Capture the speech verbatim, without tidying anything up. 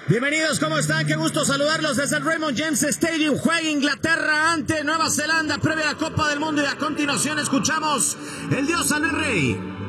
Bienvenidos, ¿cómo están? Qué gusto saludarlos desde el Raymond James Stadium. Juega Inglaterra ante Nueva Zelanda, previa a la Copa del Mundo, y a continuación escuchamos El Dios al Rey.